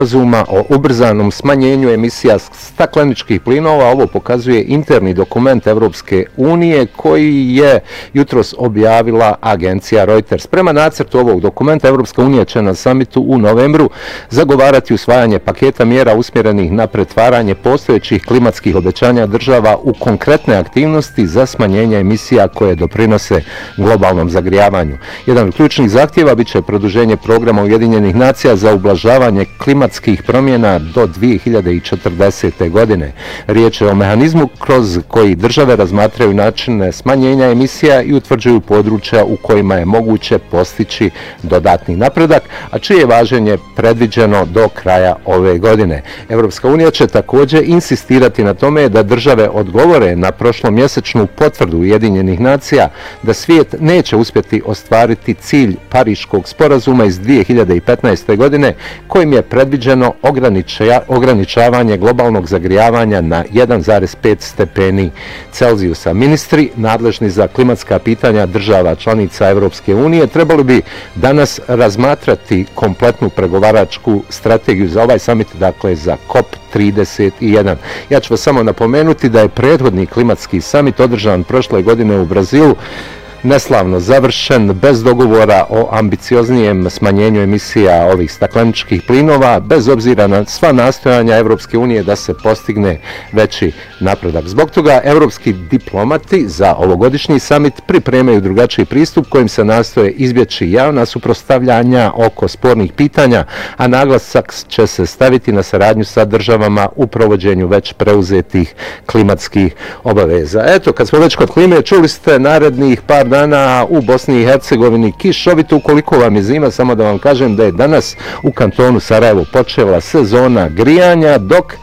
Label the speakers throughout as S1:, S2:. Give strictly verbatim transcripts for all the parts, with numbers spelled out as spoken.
S1: sporazuma o ubrzanom smanjenju emisija stakleničkih plinova. Ovo pokazuje interni dokument Evropske unije koji je jutros objavila agencija Reuters. Prema nacrtu ovog dokumenta Evropska unija će na samitu u novembru zagovarati usvajanje paketa mjera usmjerenih na pretvaranje postojećih klimatskih obećanja država u konkretne aktivnosti za smanjenje emisija koje doprinose globalnom zagrijavanju. Jedan od ključnih zahtjeva bit će produženje programa Ujedinjenih nacija za ublažavanje klimatskih promjena do dvije hiljade četrdesete. godine. Riječ je o mehanizmu kroz koji države razmatraju načine smanjenja emisija i utvrđuju područja u kojima je moguće postići dodatni napredak, a čije važenje predviđeno do kraja ove godine. Evropska unija će također insistirati na tome da države odgovore na prošlomjesečnu potvrdu Ujedinjenih nacija da svijet neće uspjeti ostvariti cilj Pariškog sporazuma iz dvije hiljade petnaeste. godine kojim je predviđeno ograničavanje globalnog zagrijavanja na jedan zarez pet stepeni Celzijusa. Ministri nadležni za klimatska pitanja država članica Evropske unije trebali bi danas razmatrati kompletnu pregovaračku strategiju za ovaj summit, dakle za COP trideset jedan. Ja ću vas samo napomenuti da je prethodni klimatski summit održan prošle godine u Brazilu neslavno završen bez dogovora o ambicioznijem smanjenju emisija ovih stakleničkih plinova, bez obzira na sva nastojanja Evropske unije da se postigne veći napredak. Zbog toga evropski diplomati za ovogodišnji summit pripremaju drugačiji pristup kojim se nastoje izbjeći javna suprotstavljanja oko spornih pitanja, a naglasak će se staviti na saradnju sa državama u provođenju već preuzetih klimatskih obaveza. Eto, kad smo već kod klime, čuli ste narednih par dana u Bosni i Hercegovini kišovito. Ukoliko vam je zima, samo da vam kažem da je danas u kantonu Sarajevo počela sezona grijanja, dok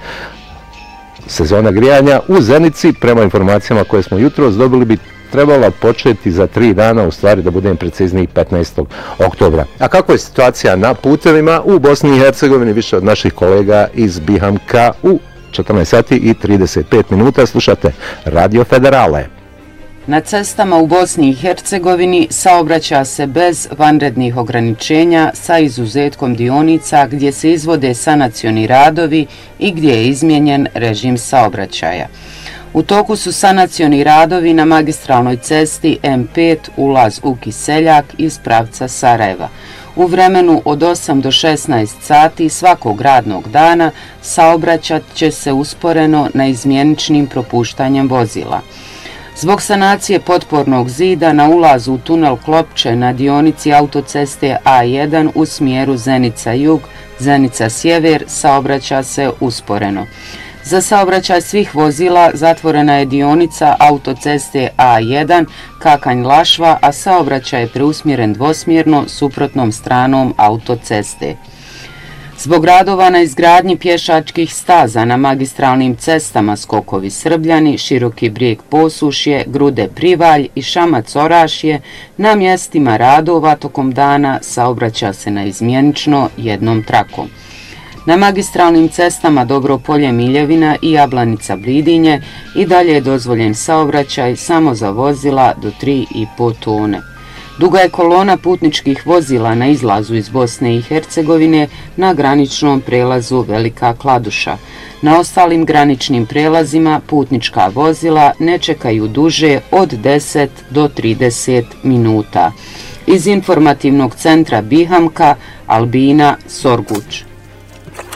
S1: sezona grijanja u Zenici, prema informacijama koje smo jutros dobili, bi trebala početi za tri dana, u stvari da budem precizniji petnaestog oktobra. A kako je situacija na putevima u Bosni i Hercegovini? Više od naših kolega iz Bihamka u četrnaest sati i trideset pet minuta slušate Radio Federale.
S2: Na cestama u Bosni i Hercegovini saobraća se bez vanrednih ograničenja sa izuzetkom dionica gdje se izvode sanacioni radovi i gdje je izmijenjen režim saobraćaja. U toku su sanacioni radovi na magistralnoj cesti M pet ulaz u Kiseljak iz pravca Sarajeva. U vremenu od osam do šesnaest sati svakog radnog dana saobraćat će se usporeno na izmjeničnim propuštanjem vozila. Zbog sanacije potpornog zida na ulazu u tunel Klopče na dionici autoceste A jedan u smjeru Zenica-Jug, Zenica-Sjever saobraća se usporeno. Za saobraćaj svih vozila zatvorena je dionica autoceste A jedan Kakanj-Lašva, a saobraćaj je preusmjeren dvosmjerno suprotnom stranom autoceste. Zbog radova na izgradnji pješačkih staza na magistralnim cestama Skokovi Srbljani, Široki Brijeg Posušje, Grude Privalj i Šamac Orašje, na mjestima radova tokom dana saobraća se na izmjenično jednom trakom. Na magistralnim cestama Dobropolje Miljevina i Jablanica Blidinje i dalje je dozvoljen saobraćaj samo za vozila do tri i po tone. Duga je kolona putničkih vozila na izlazu iz Bosne i Hercegovine na graničnom prelazu Velika Kladuša. Na ostalim graničnim prelazima putnička vozila ne čekaju duže od deset do trideset minuta. Iz informativnog centra Bihamka, Albina Sorguć.